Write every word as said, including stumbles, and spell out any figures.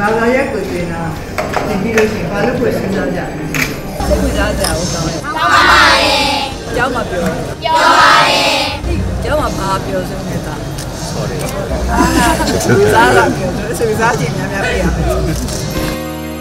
ဘာသာရပ်ကိုသင်တာသင်ပြီးလို့ရှိရင်ဘာလို့ကိုစဉ်းစားကြလဲစိတ်ဝင်စားကြအောင်ကောင်းတယ်ကောင်းပါပါတယ်ကျောင်းမှာပြောပြောပါတယ်ကျောင်းမှာဘာပြောဆုံးနေတာ sorry စားလာပြောဆိုစားချင်များများပြရမယ်